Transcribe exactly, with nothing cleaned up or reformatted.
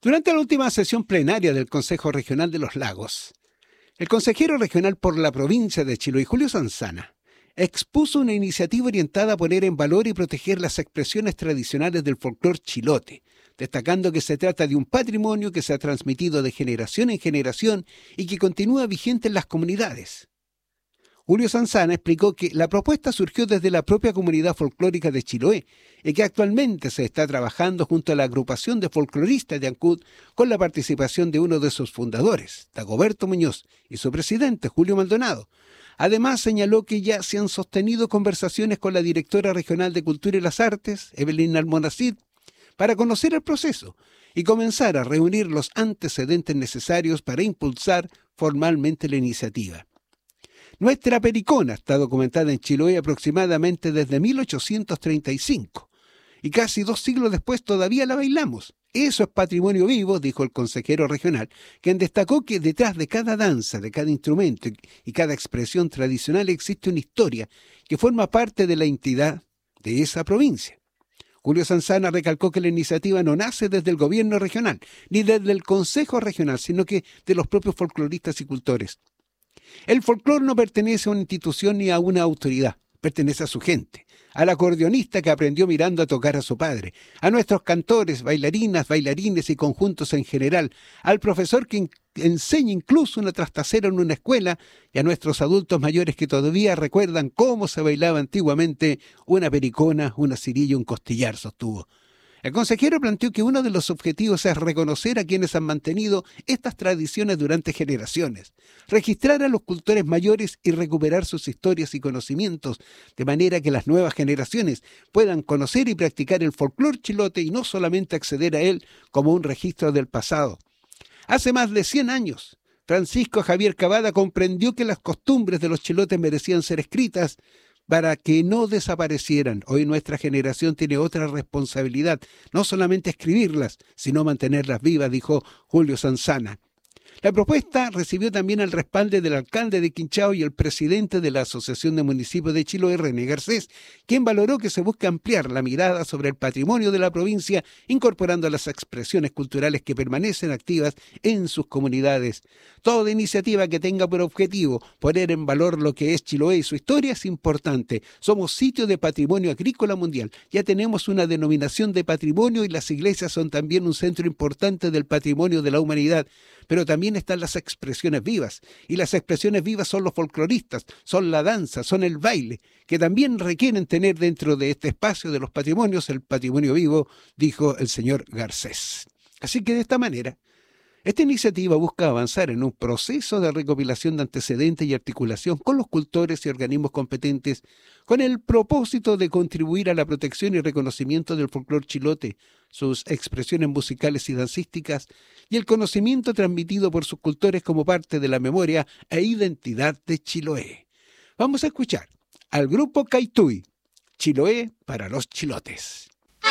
Durante la última sesión plenaria del Consejo Regional de los Lagos, el consejero regional por la provincia de Chiloé, Julio Sanzana, expuso una iniciativa orientada a poner en valor y proteger las expresiones tradicionales del folclore chilote, destacando que se trata de un patrimonio que se ha transmitido de generación en generación y que continúa vigente en las comunidades. Julio Sanzana explicó que la propuesta surgió desde la propia comunidad folclórica de Chiloé y que actualmente se está trabajando junto a la agrupación de folcloristas de Ancud con la participación de uno de sus fundadores, Dagoberto Muñoz, y su presidente, Julio Maldonado. Además, señaló que ya se han sostenido conversaciones con la directora regional de Cultura y las Artes, Evelyn Almonacid, para conocer el proceso y comenzar a reunir los antecedentes necesarios para impulsar formalmente la iniciativa. Nuestra pericona está documentada en Chiloé aproximadamente desde mil ochocientos treinta y cinco y casi dos siglos después todavía la bailamos. Eso es patrimonio vivo, dijo el consejero regional, quien destacó que detrás de cada danza, de cada instrumento y cada expresión tradicional existe una historia que forma parte de la identidad de esa provincia. Julio Sanzana recalcó que la iniciativa no nace desde el gobierno regional, ni desde el Consejo Regional, sino que de los propios folcloristas y cultores. El folclore no pertenece a una institución ni a una autoridad, pertenece a su gente, al acordeonista que aprendió mirando a tocar a su padre, a nuestros cantores, bailarinas, bailarines y conjuntos en general, al profesor que enseña incluso una trastacera en una escuela y a nuestros adultos mayores que todavía recuerdan cómo se bailaba antiguamente una pericona, una cirilla, un costillar, sostuvo. El consejero planteó que uno de los objetivos es reconocer a quienes han mantenido estas tradiciones durante generaciones, registrar a los cultores mayores y recuperar sus historias y conocimientos, de manera que las nuevas generaciones puedan conocer y practicar el folclore chilote y no solamente acceder a él como un registro del pasado. Hace más de cien años, Francisco Javier Cavada comprendió que las costumbres de los chilotes merecían ser escritas para que no desaparecieran. Hoy nuestra generación tiene otra responsabilidad, no solamente escribirlas, sino mantenerlas vivas, dijo Julio Sanzana. La propuesta recibió también el respaldo del alcalde de Quinchao y el presidente de la Asociación de Municipios de Chiloé, René Garcés, quien valoró que se busca ampliar la mirada sobre el patrimonio de la provincia, incorporando las expresiones culturales que permanecen activas en sus comunidades. Toda iniciativa que tenga por objetivo poner en valor lo que es Chiloé y su historia es importante. Somos sitio de patrimonio agrícola mundial. Ya tenemos una denominación de patrimonio y las iglesias son también un centro importante del patrimonio de la humanidad. Pero también están las expresiones vivas, y las expresiones vivas son los folcloristas, son la danza, son el baile, que también requieren tener dentro de este espacio de los patrimonios el patrimonio vivo, dijo el señor Garcés. Así que de esta manera, esta iniciativa busca avanzar en un proceso de recopilación de antecedentes y articulación con los cultores y organismos competentes con el propósito de contribuir a la protección y reconocimiento del folclore chilote, sus expresiones musicales y dancísticas y el conocimiento transmitido por sus cultores como parte de la memoria e identidad de Chiloé. Vamos a escuchar al grupo Caituy, Chiloé para los chilotes.